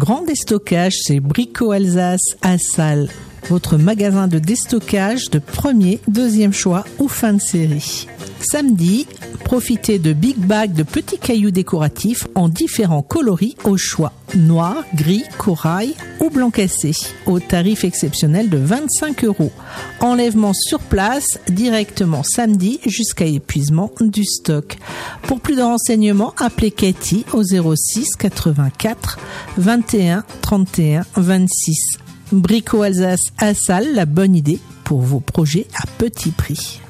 grand déstockage, c'est Brico Alsace à Salles. Votre magasin de déstockage de premier, deuxième choix ou fin de série. Samedi, profitez de Big Bag de petits cailloux décoratifs en différents coloris au choix. Noir, gris, corail ou blanc cassé. Au tarif exceptionnel de 25 €. Enlèvement sur place directement samedi jusqu'à épuisement du stock. Pour plus de renseignements, appelez Cathy au 06 84 21 31 26. Brico Alsace à Salles, la bonne idée pour vos projets à petit prix.